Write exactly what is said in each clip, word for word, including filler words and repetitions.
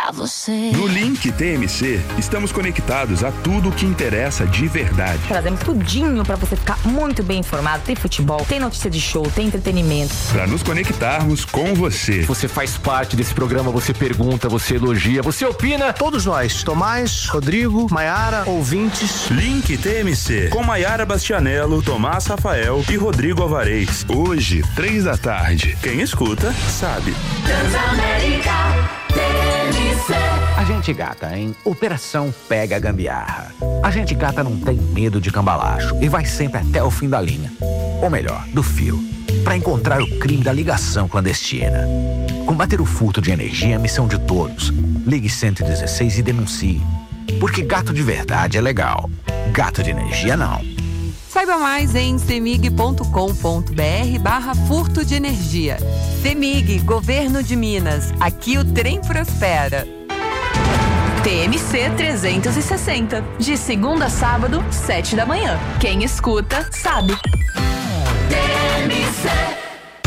pra você. No Link T M C, estamos conectados a tudo o que interessa de verdade. Trazemos tudinho pra você ficar muito bem informado. Tem futebol, tem notícia de show, tem entretenimento. Pra nos conectarmos com você. Você faz parte desse programa, você pergunta, você elogia, você opina. Todos nós, Tomás, Rodrigo, Maiara, ouvintes. Link T M C, com Maiara Bastianello, Tomás Rafael e Rodrigo Alvarez. Hoje, três da tarde. Quem escuta, sabe. Transamérica T M C. A gente gata em Operação Pega a Gambiarra. A gente gata não tem medo de cambalacho e vai sempre até o fim da linha. Ou melhor, do fio. Para encontrar o crime da ligação clandestina. Combater o furto de energia é a missão de todos. Ligue cento e dezesseis e denuncie. Porque gato de verdade é legal. Gato de energia não. Saiba mais em cemig ponto com ponto br barra furto de energia. Cemig, Governo de Minas. Aqui o trem prospera. T M C trezentos e sessenta. De segunda a sábado, sete da manhã. Quem escuta, sabe. T M C.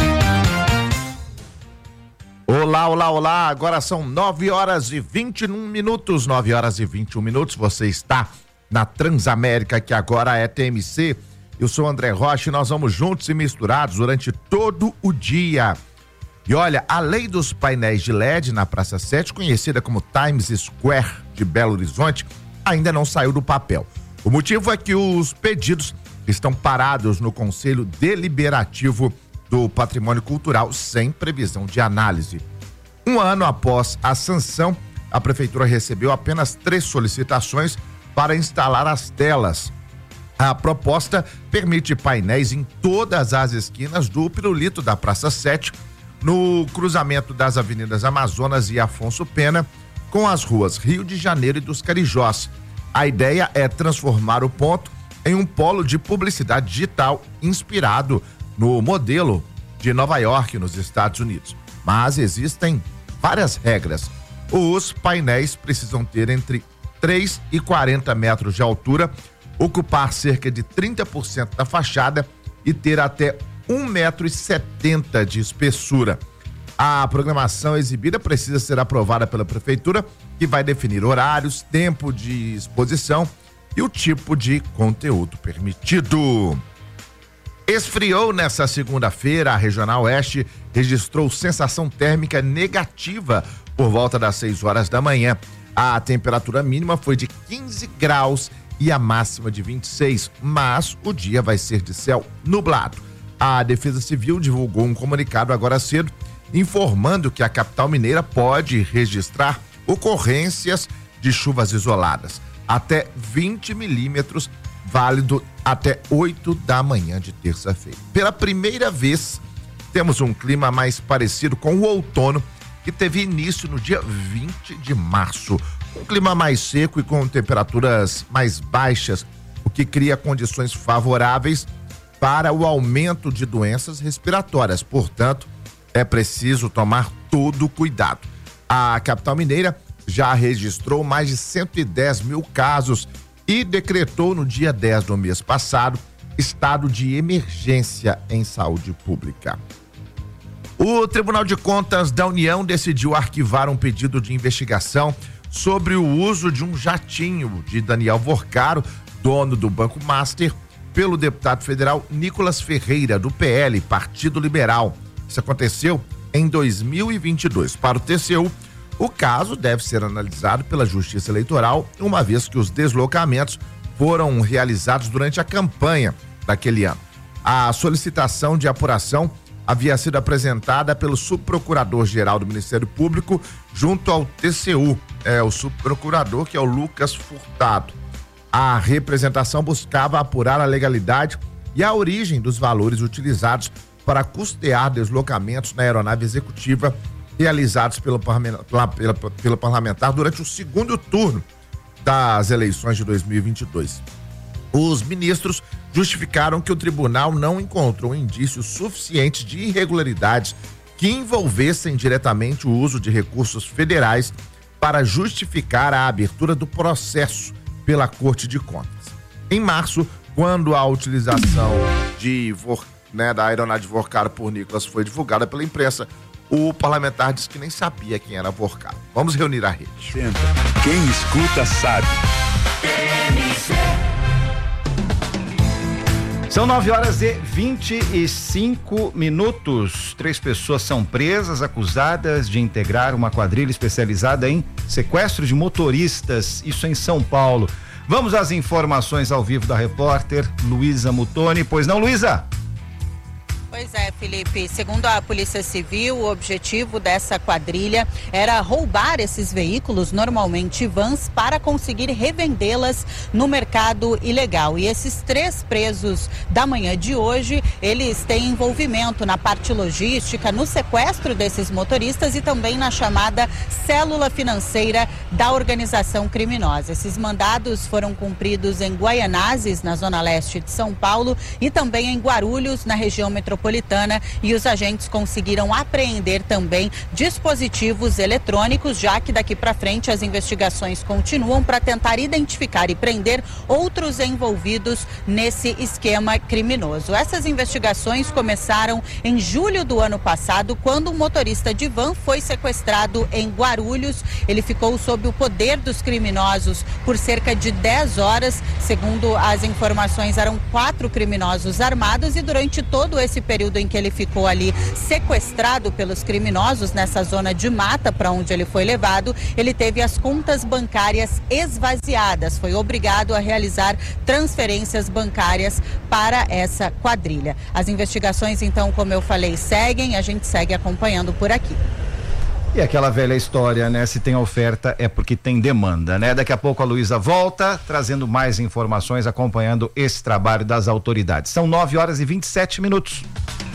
Olá, olá, olá. Agora são nove horas e vinte e um minutos. nove horas e vinte e um minutos. Você está na Transamérica, que agora é T M C. Eu sou André Rocha e nós vamos juntos e misturados durante todo o dia. E olha, a lei dos painéis de L E D na Praça sete, conhecida como Times Square de Belo Horizonte, ainda não saiu do papel. O motivo é que os pedidos estão parados no Conselho Deliberativo do Patrimônio Cultural, sem previsão de análise. Um ano após a sanção, a Prefeitura recebeu apenas três solicitações para instalar as telas. A proposta permite painéis em todas as esquinas do pirulito da Praça sete, no cruzamento das avenidas Amazonas e Afonso Pena, com as ruas Rio de Janeiro e dos Carijós. A ideia é transformar o ponto em um polo de publicidade digital inspirado no modelo de Nova York, nos Estados Unidos. Mas existem várias regras. Os painéis precisam ter entre três e quarenta metros de altura, ocupar cerca de trinta por cento da fachada e ter até um metro e setenta de espessura. A programação exibida precisa ser aprovada pela Prefeitura, que vai definir horários, tempo de exposição e o tipo de conteúdo permitido. Esfriou nessa segunda-feira, a Regional Oeste registrou sensação térmica negativa por volta das seis horas da manhã. A temperatura mínima foi de quinze graus e a máxima de vinte e seis, mas o dia vai ser de céu nublado. A Defesa Civil divulgou um comunicado agora cedo, informando que a capital mineira pode registrar ocorrências de chuvas isoladas, até vinte milímetros, válido até oito da manhã de terça-feira. Pela primeira vez, temos um clima mais parecido com o outono, que teve início no dia vinte de março. Um clima mais seco e com temperaturas mais baixas, o que cria condições favoráveis para o aumento de doenças respiratórias. Portanto, é preciso tomar todo o cuidado. A capital mineira já registrou mais de cento e dez mil casos e decretou no dia dez do mês passado estado de emergência em saúde pública. O Tribunal de Contas da União decidiu arquivar um pedido de investigação sobre o uso de um jatinho de Daniel Vorcaro, dono do Banco Master, pelo deputado federal Nicolas Ferreira, do P L, Partido Liberal. Isso aconteceu em dois mil e vinte e dois. Para o T C U, o caso deve ser analisado pela Justiça Eleitoral, uma vez que os deslocamentos foram realizados durante a campanha daquele ano. A solicitação de apuração havia sido apresentada pelo subprocurador-geral do Ministério Público junto ao T C U, é o subprocurador, que é o Lucas Furtado. A representação buscava apurar a legalidade e a origem dos valores utilizados para custear deslocamentos na aeronave executiva realizados pelo, pela, pela, pelo parlamentar durante o segundo turno das eleições de dois mil e vinte e dois. Os ministros justificaram que o tribunal não encontrou indícios suficientes de irregularidades que envolvessem diretamente o uso de recursos federais para justificar a abertura do processo pela Corte de Contas. Em março, quando a utilização de, né, da aeronave Vorcaro por Nicolas foi divulgada pela imprensa, O parlamentar disse que nem sabia quem era Porcaro. Vamos reunir a rede. Quem escuta sabe. São nove horas e vinte e cinco minutos. Três pessoas são presas, acusadas de integrar uma quadrilha especializada em sequestro de motoristas, isso em São Paulo. Vamos às informações ao vivo da repórter Luísa Mutoni. Pois não, Luísa? Pois é, Felipe, segundo a Polícia Civil, o objetivo dessa quadrilha era roubar esses veículos, normalmente vans, para conseguir revendê-las no mercado ilegal. E esses três presos da manhã de hoje, eles têm envolvimento na parte logística, no sequestro desses motoristas e também na chamada célula financeira da organização criminosa. Esses mandados foram cumpridos em Guaianazes, na zona leste de São Paulo, e também em Guarulhos, na região metropolitana. E os agentes conseguiram apreender também dispositivos eletrônicos, já que daqui para frente as investigações continuam para tentar identificar e prender outros envolvidos nesse esquema criminoso. Essas investigações começaram em julho do ano passado, quando um motorista de van foi sequestrado em Guarulhos. Ele ficou sob o poder dos criminosos por cerca de dez horas. Segundo as informações, eram quatro criminosos armados e durante todo esse período período em que ele ficou ali sequestrado pelos criminosos nessa zona de mata para onde ele foi levado, ele teve as contas bancárias esvaziadas, foi obrigado a realizar transferências bancárias para essa quadrilha. As investigações, então, como eu falei, seguem, a gente segue acompanhando por aqui. E aquela velha história, né? Se tem oferta é porque tem demanda, né? Daqui a pouco a Luísa volta trazendo mais informações, acompanhando esse trabalho das autoridades. São nove horas e vinte e sete minutos.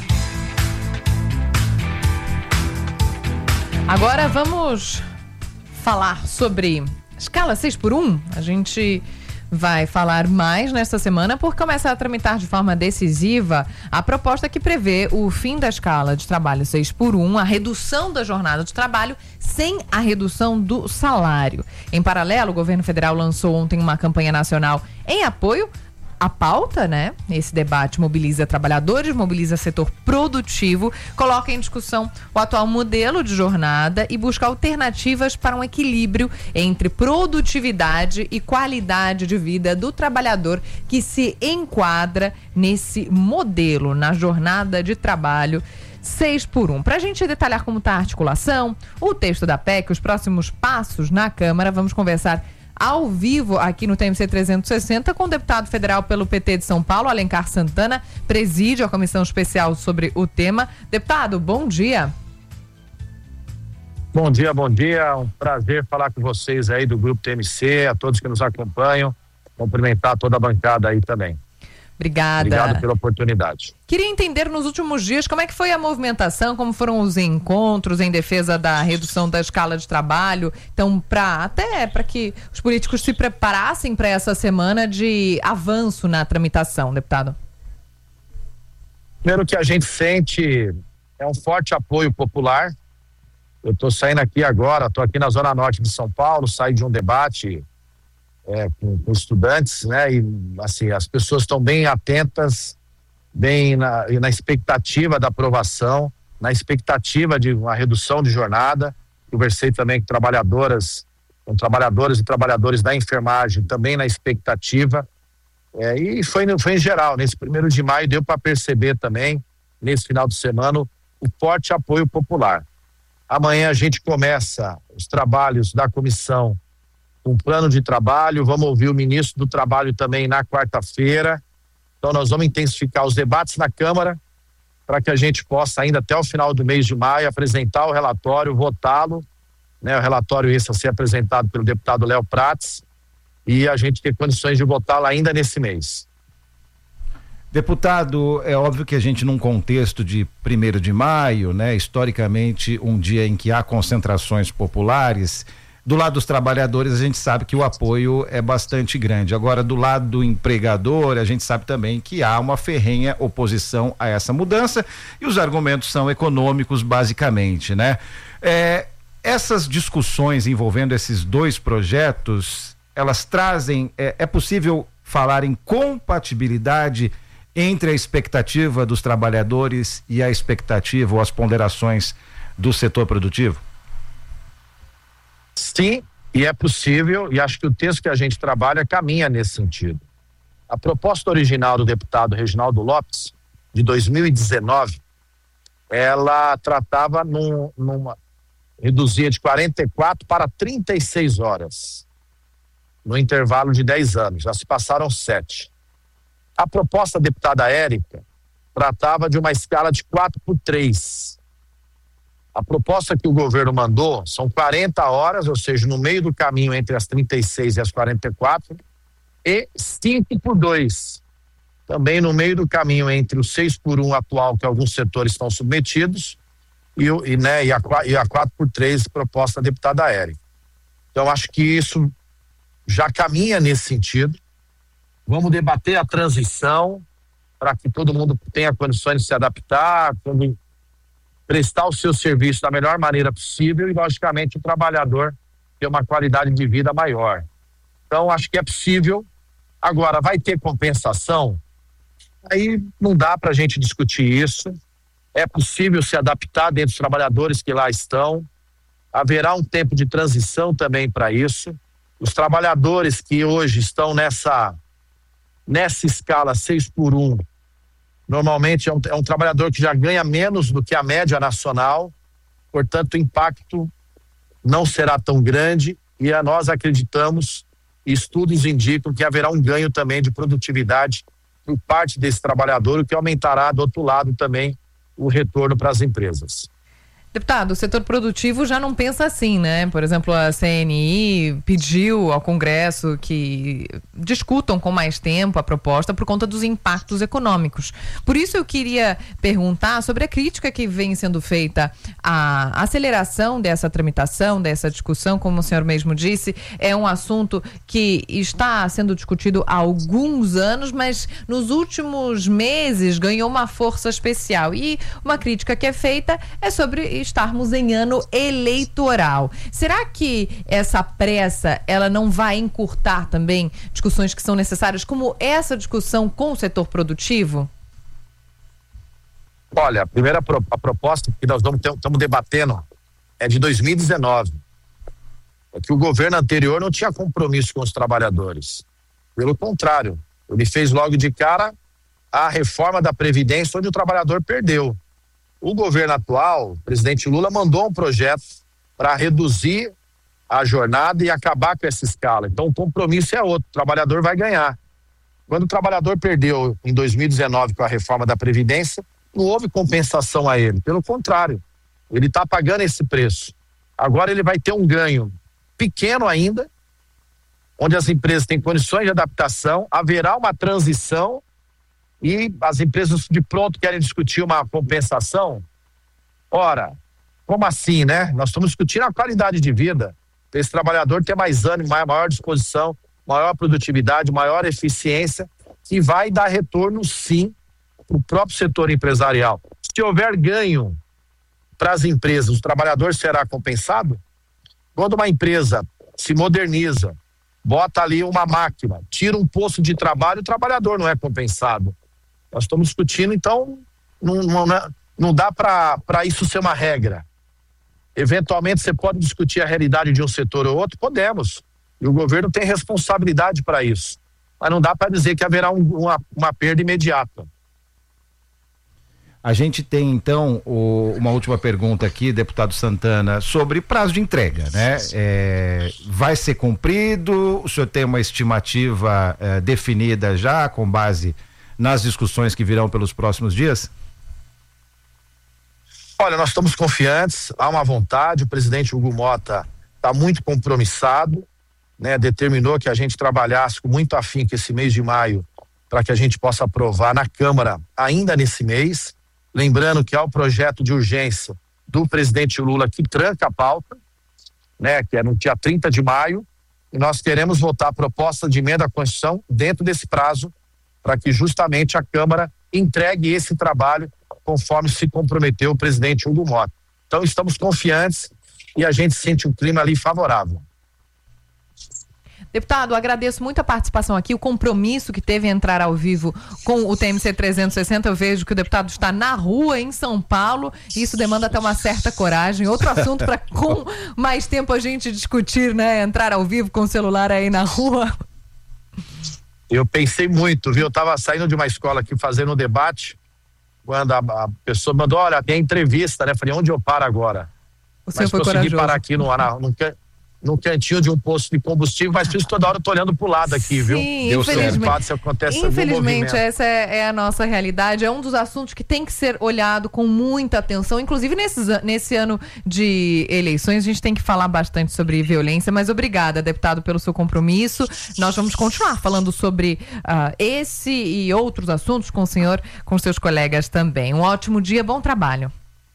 Agora vamos falar sobre escala seis por um. A gente vai falar mais nesta semana porque começa a tramitar de forma decisiva a proposta que prevê o fim da escala de trabalho seis por um, a redução da jornada de trabalho sem a redução do salário. Em paralelo, o governo federal lançou ontem uma campanha nacional em apoio à pauta, né? Esse debate mobiliza trabalhadores, mobiliza setor produtivo, coloca em discussão o atual modelo de jornada e busca alternativas para um equilíbrio entre produtividade e qualidade de vida do trabalhador que se enquadra nesse modelo, na jornada de trabalho seis por um. Para a gente detalhar como está a articulação, o texto da P E C, os próximos passos na Câmara, vamos conversar ao vivo aqui no T M C trezentos e sessenta com o deputado federal pelo P T de São Paulo, Alencar Santana, preside a comissão especial sobre o tema. Deputado, bom dia. Bom dia, bom dia. Um prazer falar com vocês aí do Grupo T M C, a todos que nos acompanham. Cumprimentar toda a bancada aí também. Obrigada. Obrigado pela oportunidade. Queria entender nos últimos dias como é que foi a movimentação, como foram os encontros em defesa da redução da escala de trabalho. Então, para até para que os políticos se preparassem para essa semana de avanço na tramitação, deputado. Primeiro que a gente sente é um forte apoio popular. Eu estou saindo aqui agora, estou aqui na Zona Norte de São Paulo, saí de um debate É, com, com estudantes, né? E assim, as pessoas estão bem atentas, bem na, na expectativa da aprovação, na expectativa de uma redução de jornada. Conversei também com trabalhadoras, com trabalhadoras e trabalhadores da enfermagem, também na expectativa. É, e foi, foi em geral, nesse primeiro de maio deu para perceber também, nesse final de semana, o forte apoio popular. Amanhã a gente começa os trabalhos da comissão um plano de trabalho, vamos ouvir o ministro do Trabalho também na quarta-feira. Então nós vamos intensificar os debates na Câmara para que a gente possa ainda até o final do mês de maio apresentar o relatório, votá-lo, né? O relatório esse a ser apresentado pelo deputado Léo Prates e a gente ter condições de votá-lo ainda nesse mês. Deputado, é óbvio que a gente num contexto de primeiro de maio, né? Historicamente um dia em que há concentrações populares, do lado dos trabalhadores, a gente sabe que o apoio é bastante grande. Agora, do lado do empregador, a gente sabe também que há uma ferrenha oposição a essa mudança e os argumentos são econômicos, basicamente, né? É, essas discussões envolvendo esses dois projetos, elas trazem, é, é possível falar em compatibilidade entre a expectativa dos trabalhadores e a expectativa ou as ponderações do setor produtivo? Sim, e é possível, e acho que o texto que a gente trabalha caminha nesse sentido. A proposta original do deputado Reginaldo Lopes, de dois mil e dezenove, ela tratava num, numa reduzia de quarenta e quatro para trinta e seis horas, no intervalo de dez anos, já se passaram sete. A proposta da deputada Érica tratava de uma escala de quatro por três. A proposta que o governo mandou são quarenta horas, ou seja, no meio do caminho entre as trinta e seis e as quarenta e quatro, e cinco por dois. Também no meio do caminho entre o seis por um atual, que alguns setores estão submetidos, e, o, e, né, e, a, e a quatro por três proposta da deputada Érica. Então, acho que isso já caminha nesse sentido. Vamos debater a transição para que todo mundo tenha condições de se adaptar, prestar o seu serviço da melhor maneira possível e, logicamente, o trabalhador ter uma qualidade de vida maior. Então, acho que é possível. Agora, vai ter compensação? Aí não dá para a gente discutir isso. É possível se adaptar dentro dos trabalhadores que lá estão. Haverá um tempo de transição também para isso. Os trabalhadores que hoje estão nessa, nessa escala seis por um, normalmente é um, é um trabalhador que já ganha menos do que a média nacional, portanto o impacto não será tão grande e a nós acreditamos, estudos indicam que haverá um ganho também de produtividade por parte desse trabalhador, o que aumentará do outro lado também o retorno para as empresas. Deputado, o setor produtivo já não pensa assim, né? Por exemplo, a C N I pediu ao Congresso que discutam com mais tempo a proposta por conta dos impactos econômicos. Por isso eu queria perguntar sobre a crítica que vem sendo feita à aceleração dessa tramitação, dessa discussão, como o senhor mesmo disse, é um assunto que está sendo discutido há alguns anos, mas nos últimos meses ganhou uma força especial. E uma crítica que é feita é sobre estarmos em ano eleitoral. Será que essa pressa, ela não vai encurtar também discussões que são necessárias, como essa discussão com o setor produtivo? Olha, a primeira pro, a proposta que nós estamos debatendo é de dois mil e dezenove. É que o governo anterior não tinha compromisso com os trabalhadores. Pelo contrário, ele fez logo de cara a reforma da Previdência, onde o trabalhador perdeu. O governo atual, o presidente Lula, mandou um projeto para reduzir a jornada e acabar com essa escala. Então o compromisso é outro, o trabalhador vai ganhar. Quando o trabalhador perdeu em dois mil e dezenove com a reforma da Previdência, não houve compensação a ele, pelo contrário, ele está pagando esse preço. Agora ele vai ter um ganho pequeno ainda, onde as empresas têm condições de adaptação, haverá uma transição e as empresas de pronto querem discutir uma compensação. Ora, como assim, né? Nós estamos discutindo a qualidade de vida para esse trabalhador ter mais ânimo, maior disposição, maior produtividade, maior eficiência, que vai dar retorno sim para o próprio setor empresarial. Se houver ganho para as empresas, o trabalhador será compensado? Quando uma empresa se moderniza, bota ali uma máquina, tira um posto de trabalho, o trabalhador não é compensado. Nós estamos discutindo, então não, não, não dá para isso ser uma regra. Eventualmente você pode discutir a realidade de um setor ou outro, podemos. E o governo tem responsabilidade para isso. Mas não dá para dizer que haverá um, uma, uma perda imediata. A gente tem então o, uma última pergunta aqui, deputado Santana, sobre prazo de entrega, né? É, vai ser cumprido? O senhor tem uma estimativa é, definida já com base nas discussões que virão pelos próximos dias? Olha, nós estamos confiantes, há uma vontade, o presidente Hugo Motta está muito compromissado, né? Determinou que a gente trabalhasse com muito afinco esse mês de maio para que a gente possa aprovar na Câmara ainda nesse mês, lembrando que há o projeto de urgência do presidente Lula que tranca a pauta, né? Que é no dia trinta de maio, e nós queremos votar a proposta de emenda à Constituição dentro desse prazo, para que justamente a Câmara entregue esse trabalho conforme se comprometeu o presidente Hugo Motta. Então estamos confiantes e a gente sente um clima ali favorável. Deputado, agradeço muito a participação aqui, o compromisso que teve em entrar ao vivo com o T M C trezentos e sessenta. Eu vejo que o deputado está na rua, em São Paulo, e isso demanda até uma certa coragem. Outro assunto para com mais tempo a gente discutir, né? Entrar ao vivo com o celular aí na rua. Eu pensei muito, viu? Eu tava saindo de uma escola aqui fazendo um debate, quando a, a pessoa mandou, olha, tem entrevista, né? Falei, onde eu paro agora? O senhor Mas foi consegui corajoso. parar aqui no, na, no, no cantinho de um posto de combustível, mas isso toda hora eu tô olhando pro lado aqui, viu? Sim, infelizmente, se acontece infelizmente essa é, é a nossa realidade, é um dos assuntos que tem que ser olhado com muita atenção, inclusive nesses, nesse ano de eleições a gente tem que falar bastante sobre violência, mas obrigada, deputado, pelo seu compromisso. Nós vamos continuar falando sobre uh, esse e outros assuntos com o senhor, com seus colegas também. Um ótimo dia, bom trabalho.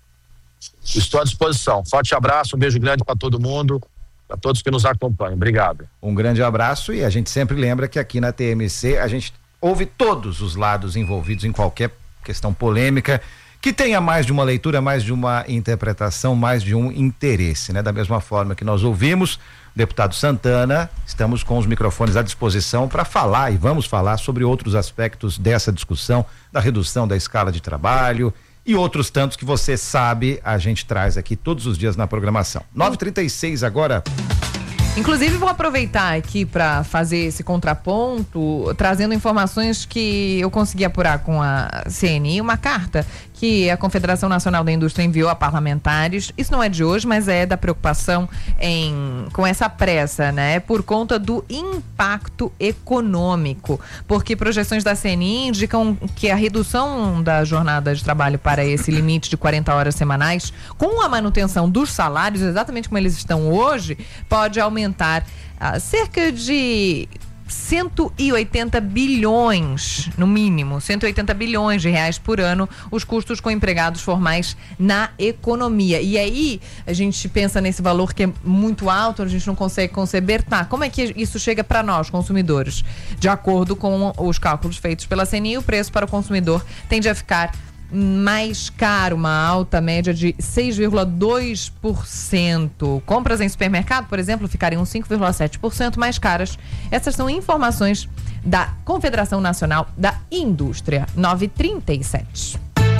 Estou à disposição. Forte abraço, um beijo grande para todo mundo, para todos que nos acompanham. Obrigado. Um grande abraço, e a gente sempre lembra que aqui na T M C a gente ouve todos os lados envolvidos em qualquer questão polêmica que tenha mais de uma leitura, mais de uma interpretação, mais de um interesse, né? Da mesma forma que nós ouvimos o deputado Santana, estamos com os microfones à disposição para falar, e vamos falar sobre outros aspectos dessa discussão, da redução da escala de trabalho e outros tantos que você sabe, a gente traz aqui todos os dias na programação. nove e trinta e seis agora. Inclusive, vou aproveitar aqui para fazer esse contraponto, trazendo informações que eu consegui apurar com a C N I, uma carta que a Confederação Nacional da Indústria enviou a parlamentares. Isso não é de hoje, mas é da preocupação em, com essa pressa, né? Por conta do impacto econômico, porque projeções da C N I indicam que a redução da jornada de trabalho para esse limite de quarenta horas semanais, com a manutenção dos salários, exatamente como eles estão hoje, pode aumentar ah, cerca de cento e oitenta bilhões, no mínimo, cento e oitenta bilhões de reais por ano, os custos com empregados formais na economia. E aí, a gente pensa nesse valor que é muito alto, a gente não consegue conceber, tá, como é que isso chega para nós, consumidores? De acordo com os cálculos feitos pela C N I, o preço para o consumidor tende a ficar mais caro, uma alta média de seis vírgula dois por cento. Compras em supermercado, por exemplo, ficariam cinco vírgula sete por cento mais caras. Essas são informações da Confederação Nacional da Indústria. nove e trinta e sete.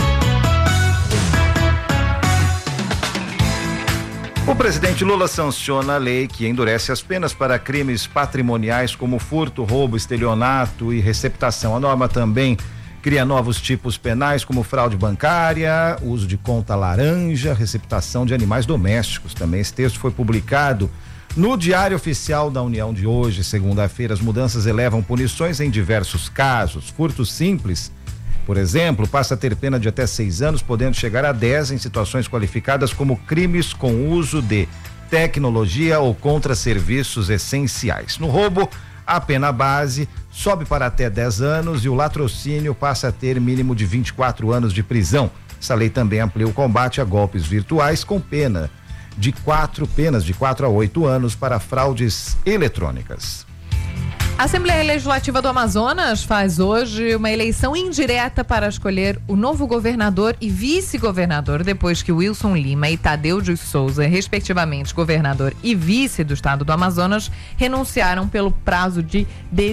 O presidente Lula sanciona a lei que endurece as penas para crimes patrimoniais como furto, roubo, estelionato e receptação. A norma também cria novos tipos penais como fraude bancária, uso de conta laranja, receptação de animais domésticos. Também esse texto foi publicado no Diário Oficial da União de hoje, segunda-feira. As mudanças elevam punições em diversos casos. Furto simples, por exemplo, passa a ter pena de até seis anos, podendo chegar a dez em situações qualificadas como crimes com uso de tecnologia ou contra serviços essenciais. No roubo, a pena base sobe para até dez anos e o latrocínio passa a ter mínimo de vinte e quatro anos de prisão. Essa lei também amplia o combate a golpes virtuais com pena de quatro penas de quatro a oito anos para fraudes eletrônicas. A Assembleia Legislativa do Amazonas faz hoje uma eleição indireta para escolher o novo governador e vice-governador, depois que Wilson Lima e Tadeu de Souza, respectivamente governador e vice do estado do Amazonas, renunciaram pelo prazo de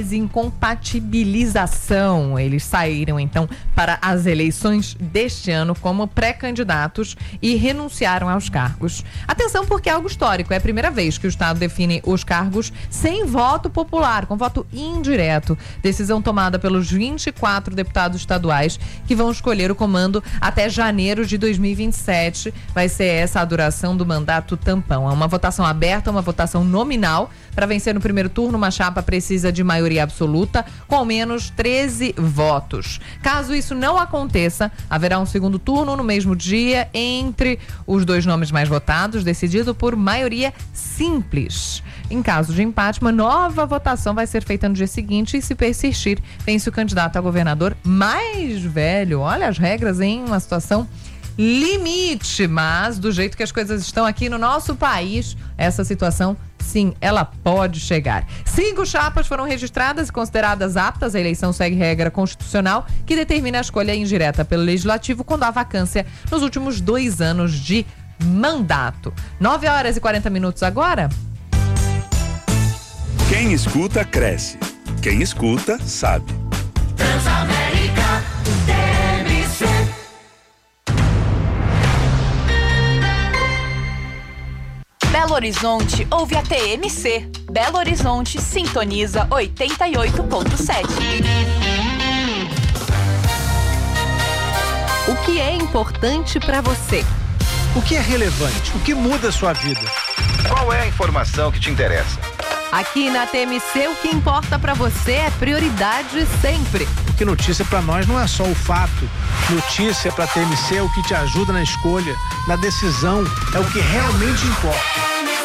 desincompatibilização. Eles saíram, então, para as eleições deste ano como pré-candidatos e renunciaram aos cargos. Atenção, porque é algo histórico. É a primeira vez que o estado define os cargos sem voto popular, com voto indireto. Decisão tomada pelos vinte e quatro deputados estaduais que vão escolher o comando até janeiro de dois mil e vinte e sete. Vai ser essa a duração do mandato tampão. É uma votação aberta, uma votação nominal. Para vencer no primeiro turno, uma chapa precisa de maioria absoluta com ao menos treze votos. Caso isso não aconteça, haverá um segundo turno no mesmo dia entre os dois nomes mais votados, decidido por maioria simples. Em caso de empate, uma nova votação vai ser feita no dia seguinte e, se persistir, vence o candidato a governador mais velho. Olha as regras em uma situação limite, mas do jeito que as coisas estão aqui no nosso país, essa situação, sim, ela pode chegar. Cinco chapas foram registradas e consideradas aptas. A eleição segue regra constitucional que determina a escolha indireta pelo Legislativo quando há vacância nos últimos dois anos de mandato. nove horas e quarenta minutos agora. Quem escuta, cresce. Quem escuta, sabe. Transamérica T M C. Belo Horizonte ouve a T M C. Belo Horizonte sintoniza oitenta e oito ponto sete. O que é importante para você? O que é relevante? O que muda a sua vida? Qual é a informação que te interessa? Aqui na T M C, o que importa para você é prioridade sempre. Porque notícia para nós não é só o fato. Notícia para T M C é o que te ajuda na escolha, na decisão, é o que realmente importa.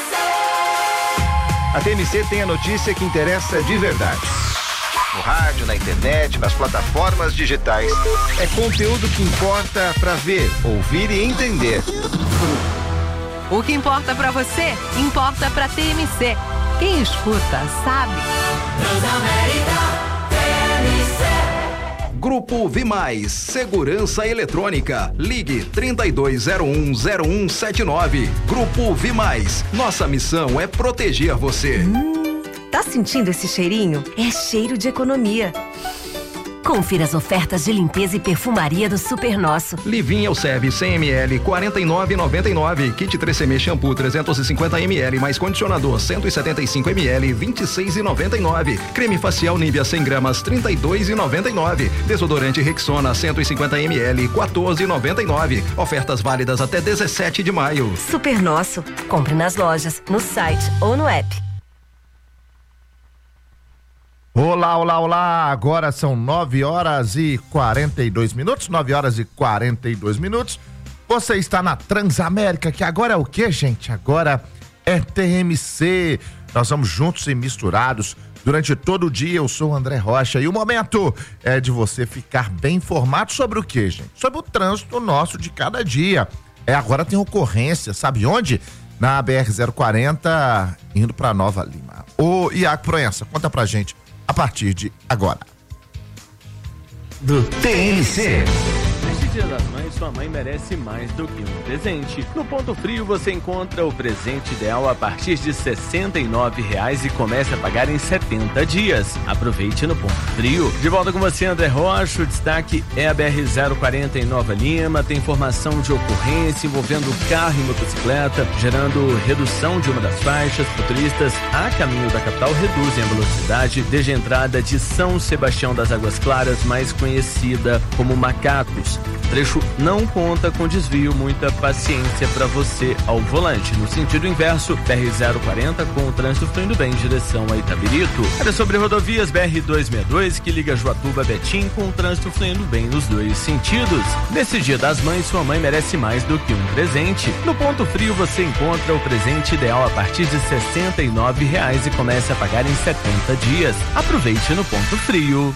A T M C tem a notícia que interessa de verdade. No rádio, na internet, nas plataformas digitais. É conteúdo que importa para ver, ouvir e entender. O que importa para você, importa para T M C. Quem escuta, sabe. Transamérica T M C. Grupo Vimais, Segurança Eletrônica. Ligue trinta e dois zero um zero um sete nove. Grupo Vimais. Nossa missão é proteger você. Hum, tá sentindo esse cheirinho? É cheiro de economia. Confira as ofertas de limpeza e perfumaria do Super Nosso. Livin Elseve cem mililitros, quarenta e nove reais e noventa e nove. Kit três C M shampoo trezentos e cinquenta mililitros mais condicionador cento e setenta e cinco mililitros, vinte e seis reais e noventa e nove. Creme facial Nivea cem gramas, trinta e dois reais e noventa e nove. Desodorante Rexona cento e cinquenta mililitros, quatorze reais e noventa e nove. Ofertas válidas até dezessete de maio. Super Nosso. Compre nas lojas, no site ou no app. Olá, olá, olá, agora são nove horas e quarenta e dois minutos, nove horas e quarenta e dois minutos, você está na Transamérica, que agora é o que, gente? Agora é T M C, nós vamos juntos e misturados durante todo o dia. Eu sou o André Rocha e o momento é de você ficar bem informado sobre o que, gente? Sobre o trânsito nosso de cada dia. É, agora tem ocorrência, sabe onde? Na B R zero quarenta, indo para Nova Lima. Ô, Iaco Proença, conta pra gente a partir de agora. Do T M C. Neste Dia das Mães, sua mãe merece mais do que um presente. No Ponto Frio você encontra o presente ideal a partir de sessenta e nove reais e começa a pagar em setenta dias. Aproveite no Ponto Frio. De volta com você, André Rocha. O destaque é a B R zero quarenta em Nova Lima. Tem informação de ocorrência envolvendo carro e motocicleta, gerando redução de uma das faixas. Motoristas a caminho da capital reduzem a velocidade desde a entrada de São Sebastião das Águas Claras, mais conhecida como Macacos. O trecho não conta com desvio, muita paciência para você ao volante. No sentido inverso, B R zero quarenta com o trânsito fluindo bem em direção a Itabirito. Era sobre rodovias B R duzentos e sessenta e dois, que liga Joatuba a Betim, com o trânsito fluindo bem nos dois sentidos. Nesse Dia das Mães, sua mãe merece mais do que um presente. No Ponto Frio você encontra o presente ideal a partir de sessenta e nove reais e começa a pagar em setenta dias. Aproveite no Ponto Frio.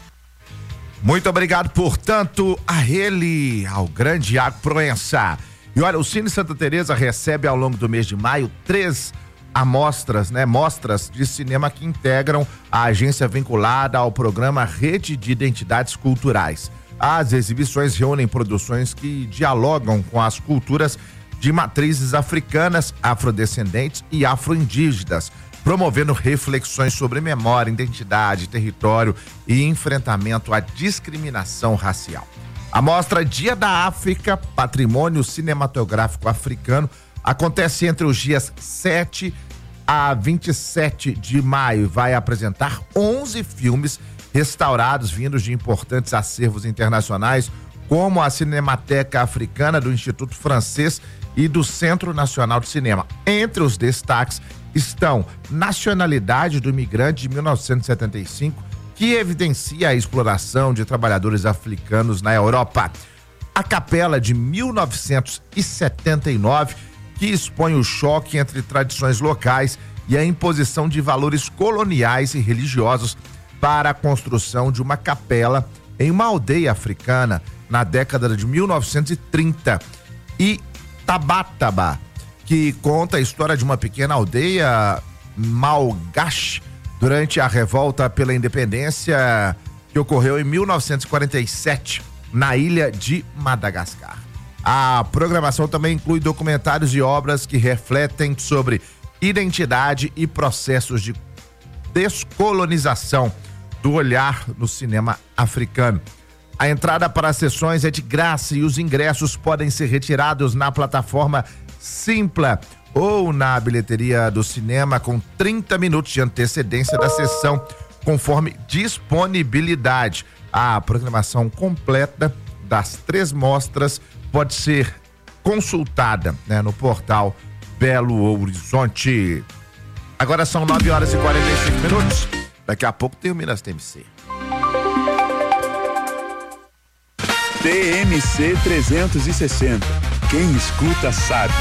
Muito obrigado, portanto, a ele, ao grande Iaco Proença. E olha, o Cine Santa Teresa recebe ao longo do mês de maio três amostras, né? Mostras de cinema que integram a agência vinculada ao programa Rede de Identidades Culturais. As exibições reúnem produções que dialogam com as culturas de matrizes africanas, afrodescendentes e afro-indígenas, promovendo reflexões sobre memória, identidade, território e enfrentamento à discriminação racial. A mostra Dia da África, Patrimônio Cinematográfico Africano, acontece entre os dias sete a vinte e sete de maio e vai apresentar onze filmes restaurados vindos de importantes acervos internacionais, como a Cinemateca Africana do Instituto Francês e do Centro Nacional de Cinema. Entre os destaques estão Nacionalidade do Imigrante de mil novecentos e setenta e cinco, que evidencia a exploração de trabalhadores africanos na Europa. A Capela de mil novecentos e setenta e nove, que expõe o choque entre tradições locais e a imposição de valores coloniais e religiosos para a construção de uma capela em uma aldeia africana na década de mil novecentos e trinta. E Tabataba, que conta a história de uma pequena aldeia malgache durante a revolta pela independência que ocorreu em mil novecentos e quarenta e sete na ilha de Madagascar. A programação também inclui documentários e obras que refletem sobre identidade e processos de descolonização do olhar no cinema africano. A entrada para as sessões é de graça e os ingressos podem ser retirados na plataforma Simpla ou na bilheteria do cinema com trinta minutos de antecedência da sessão, conforme disponibilidade. A programação completa das três mostras pode ser consultada, né, no portal Belo Horizonte. Agora são nove horas e quarenta e cinco minutos. Daqui a pouco tem o Minas T M C. T M C trezentos e sessenta. Quem escuta sabe.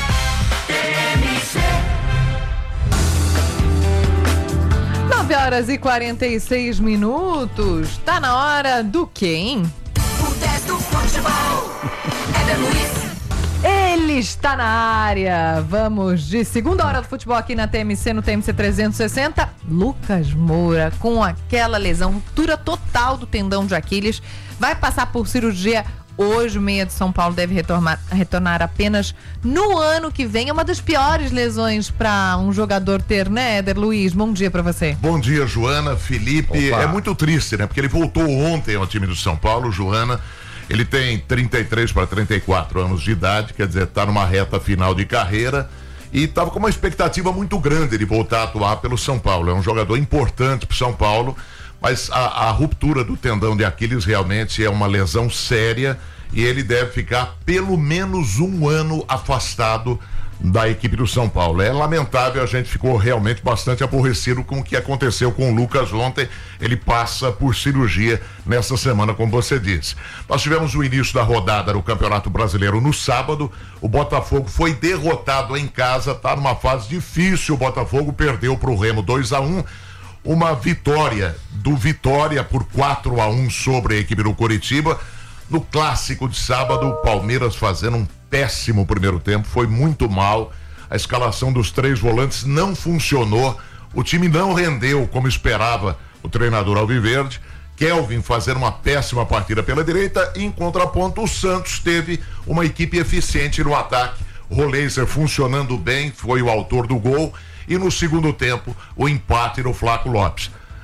nove horas e quarenta e seis minutos. Tá na hora do quê, hein? O dez do futebol. Éder Luiz. Ele está na área. Vamos de segunda hora do futebol aqui na T M C, no T M C trezentos e sessenta. Lucas Moura, com aquela lesão, ruptura total do tendão de Aquiles, vai passar por cirurgia hoje. O meia de São Paulo deve retornar, retornar apenas no ano que vem. É uma das piores lesões para um jogador ter, né, Éder Luiz? Bom dia para você. Bom dia, Joana, Felipe. Opa. É muito triste, né? Porque ele voltou ontem ao time do São Paulo, Joana. Ele tem trinta e três para trinta e quatro anos de idade, quer dizer, tá numa reta final de carreira e tava com uma expectativa muito grande de voltar a atuar pelo São Paulo. É um jogador importante pro São Paulo, mas a, a ruptura do tendão de Aquiles realmente é uma lesão séria e ele deve ficar pelo menos um ano afastado da equipe do São Paulo. É lamentável, a gente ficou realmente bastante aborrecido com o que aconteceu com o Lucas ontem. Ele passa por cirurgia nessa semana, como você disse. Nós tivemos o início da rodada do Campeonato Brasileiro no sábado. O Botafogo foi derrotado em casa, tá numa fase difícil. O Botafogo perdeu pro Remo dois a um. Uma vitória do Vitória por quatro a um sobre a equipe do Coritiba. No clássico de sábado, o Palmeiras fazendo um péssimo primeiro tempo, foi muito mal. A escalação dos três volantes não funcionou. O time não rendeu como esperava o treinador Alviverde. Kelvin fazendo uma péssima partida pela direita e, em contraponto, o Santos teve uma equipe eficiente no ataque. O Roleiser funcionando bem, foi o autor do gol. E no segundo tempo, o empate no Flaco Lopes.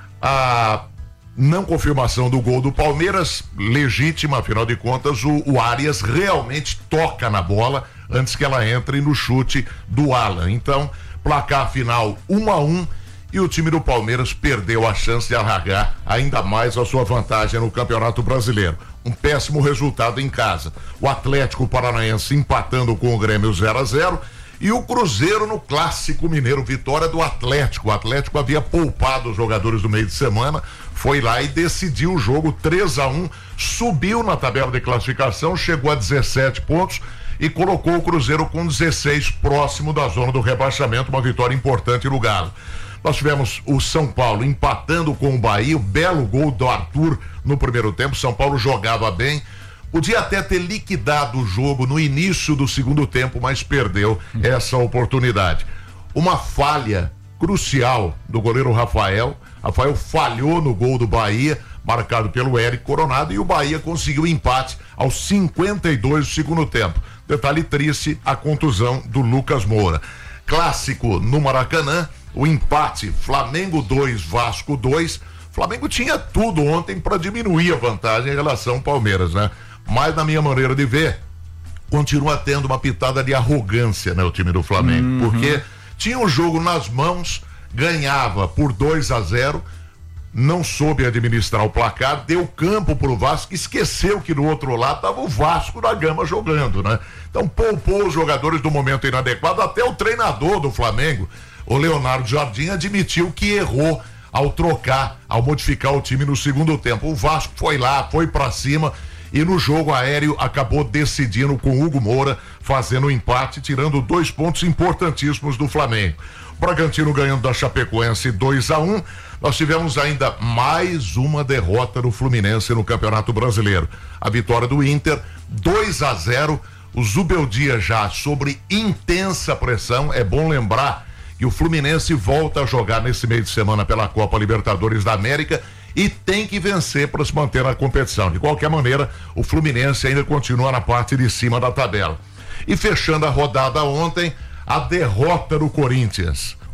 A não confirmação do gol do Palmeiras, legítima, afinal de contas, o, o Arias realmente toca na bola antes que ela entre no chute do Alan. Então, placar final um a um e o time do Palmeiras perdeu a chance de alargar ainda mais a sua vantagem no Campeonato Brasileiro. Um péssimo resultado em casa. O Atlético Paranaense empatando com o Grêmio zero a zero e o Cruzeiro no Clássico Mineiro, vitória do Atlético. O Atlético havia poupado os jogadores do meio de semana, foi lá e decidiu o jogo três a um, subiu na tabela de classificação, chegou a dezessete pontos e colocou o Cruzeiro com dezesseis próximo da zona do rebaixamento, uma vitória importante no Galo. Nós tivemos o São Paulo empatando com o Bahia, o belo gol do Arthur no primeiro tempo. São Paulo jogava bem, podia até ter liquidado o jogo no início do segundo tempo, mas perdeu essa oportunidade. Uma falha crucial do goleiro Rafael. Rafael falhou no gol do Bahia, marcado pelo Eric Coronado, e o Bahia conseguiu empate aos cinquenta e dois do segundo tempo. Detalhe triste, a contusão do Lucas Moura. Clássico no Maracanã, o empate Flamengo dois, Vasco dois. Flamengo tinha tudo ontem para diminuir a vantagem em relação ao Palmeiras, né? Mas, na minha maneira de ver, continua tendo uma pitada de arrogância, né, o time do Flamengo, uhum. porque tinha um jogo nas mãos, ganhava por dois a zero, não soube administrar o placar, deu campo pro Vasco, esqueceu que do outro lado estava o Vasco da Gama jogando, né? Então poupou os jogadores do momento inadequado. Até o treinador do Flamengo, o Leonardo Jardim, admitiu que errou ao trocar, ao modificar o time no segundo tempo. O Vasco foi lá, foi pra cima e no jogo aéreo acabou decidindo com o Hugo Moura, fazendo o empate, tirando dois pontos importantíssimos do Flamengo. Bragantino ganhando da Chapecoense dois a um. Nós tivemos ainda mais uma derrota do Fluminense no Campeonato Brasileiro. A vitória do Inter, dois a zero. O Zubeldia já sobre intensa pressão. É bom lembrar que o Fluminense volta a jogar nesse meio de semana pela Copa Libertadores da América e tem que vencer para se manter na competição. De qualquer maneira, o Fluminense ainda continua na parte de cima da tabela. E fechando a rodada ontem, a derrota do Corinthians.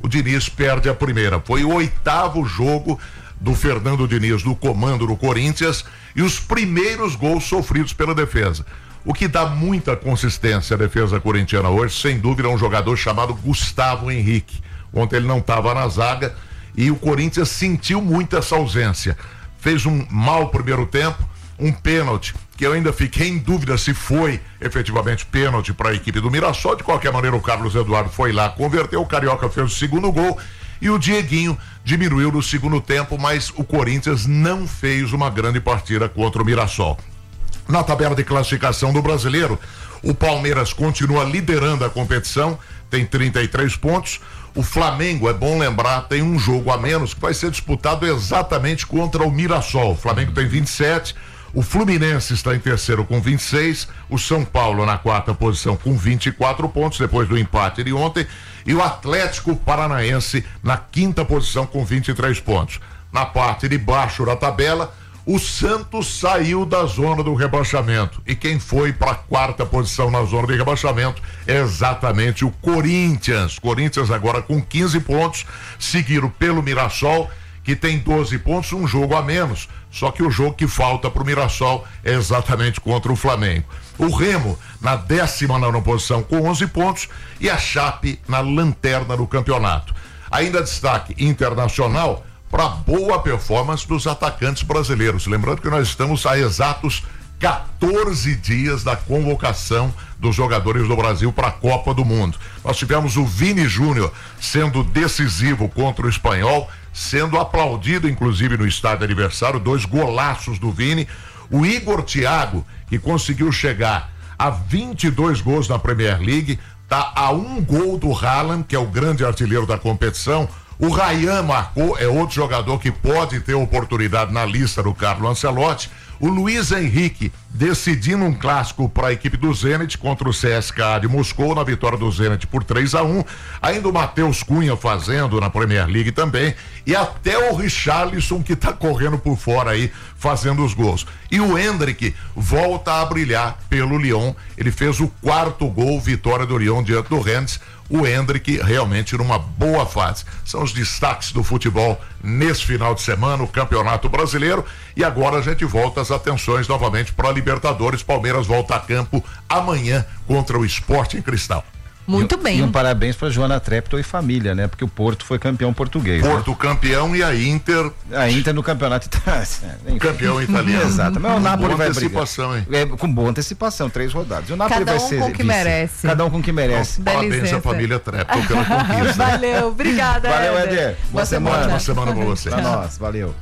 o Diniz perde a primeira. Foi o oitavo jogo do Fernando Diniz no comando do Corinthians e os primeiros gols sofridos pela defesa. O que dá muita consistência à defesa corintiana hoje, sem dúvida, é um jogador chamado Gustavo Henrique. Ontem ele não estava na zaga e o Corinthians sentiu muito essa ausência. Fez um mau primeiro tempo, um pênalti, que eu ainda fiquei em dúvida se foi efetivamente pênalti para a equipe do Mirassol. De qualquer maneira, o Carlos Eduardo foi lá, converteu, o Carioca fez o segundo gol e o Dieguinho diminuiu no segundo tempo, mas o Corinthians não fez uma grande partida contra o Mirassol. Na tabela de classificação do Brasileiro, o Palmeiras continua liderando a competição, tem trinta e três pontos. O Flamengo, é bom lembrar, tem um jogo a menos que vai ser disputado exatamente contra o Mirassol. O Flamengo tem vinte e sete, o Fluminense está em terceiro com vinte e seis, o São Paulo na quarta posição com vinte e quatro pontos, depois do empate de ontem, e o Atlético Paranaense na quinta posição com vinte e três pontos. Na parte de baixo da tabela, o Santos saiu da zona do rebaixamento. E quem foi para a quarta posição na zona de rebaixamento é exatamente o Corinthians. Corinthians agora com quinze pontos, seguido pelo Mirassol, que tem doze pontos, um jogo a menos. Só que o jogo que falta para o Mirassol é exatamente contra o Flamengo. O Remo na décima nona posição com onze pontos e a Chape na lanterna do campeonato. Ainda destaque internacional para boa performance dos atacantes brasileiros. Lembrando que nós estamos a exatos quatorze dias da convocação dos jogadores do Brasil para a Copa do Mundo. Nós tivemos o Vini Júnior sendo decisivo contra o Espanhol, sendo aplaudido inclusive no estádio aniversário, dois golaços do Vini. O Igor Thiago, que conseguiu chegar a vinte e dois gols na Premier League, tá a um gol do Haaland, que é o grande artilheiro da competição. O Ryan marcou, é outro jogador que pode ter oportunidade na lista do Carlo Ancelotti. O Luiz Henrique decidindo um clássico para a equipe do Zenit contra o C S K A de Moscou, na vitória do Zenit por três a um. Ainda o Matheus Cunha fazendo na Premier League também. E até o Richarlison, que está correndo por fora aí, fazendo os gols. E o Endrick volta a brilhar pelo Lyon. Ele fez o quarto gol, vitória do Lyon diante do Rennes. O Endrick realmente numa boa fase. São os destaques do futebol nesse final de semana, o Campeonato Brasileiro. E agora a gente volta as atenções novamente para a Libertadores. Palmeiras volta a campo amanhã contra o Sport em Cristal. Muito e, bem. E um parabéns para Joana Treptow e família, né? Porque o Porto foi campeão português. Porto né? campeão e a Inter. A Inter no campeonato italiano. Campeão italiano. Exato. Mas o Napoli vai antecipação, hein? É, com boa antecipação, três rodadas. O Napoli Cada vai um ser com o que vice. merece. Cada um com o que merece. Dá Parabéns licença. à família Treptow pela conquista. Valeu, obrigada. Valeu, Éder. Boa, Boa semana. semana. Boa semana pra você. Pra nós, valeu.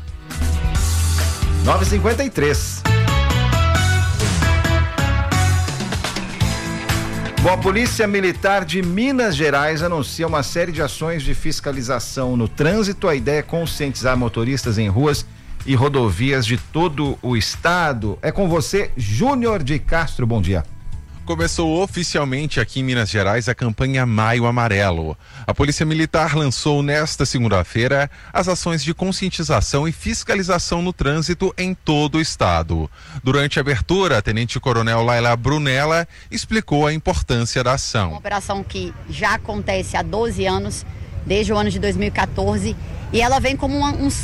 nove e cinquenta e três. Bom, a Polícia Militar de Minas Gerais anuncia uma série de ações de fiscalização no trânsito. A ideia é conscientizar motoristas em ruas e rodovias de todo o estado. É com você, Júnior de Castro, bom dia. Começou oficialmente aqui em Minas Gerais a campanha Maio Amarelo. A Polícia Militar lançou nesta segunda-feira as ações de conscientização e fiscalização no trânsito em todo o estado. Durante a abertura, a Tenente-Coronel Laila Brunella explicou a importância da ação. Uma operação que já acontece há doze anos, desde o ano de dois mil e quatorze, e ela vem como uma, um